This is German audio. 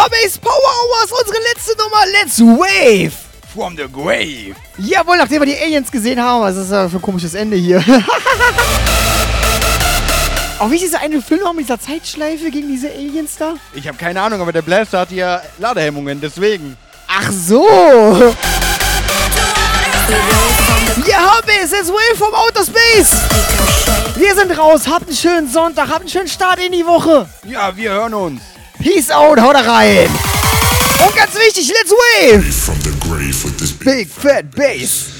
Base Power Hours, unsere letzte Nummer. Let's wave From the grave. Jawohl, nachdem wir die Aliens gesehen haben. Was ist das für ein komisches Ende hier? Auch wie ist dieser eine Film noch mit dieser Zeitschleife gegen diese Aliens da? Ich habe keine Ahnung, aber der Blaster hat ja Ladehemmungen, deswegen. Ach so. Ja, Hobbys, it's Will from Outer Space. Wir sind raus, habt einen schönen Sonntag, habt einen schönen Start in die Woche. Ja, wir hören uns. Peace out, haut rein. Und ganz wichtig, let's wave. From the grave with this Big Fat Bass.